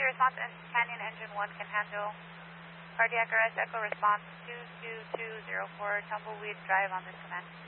response, and Canyon Engine 1 can handle cardiac arrest, echo response 22204, Tumbleweed Drive on this command.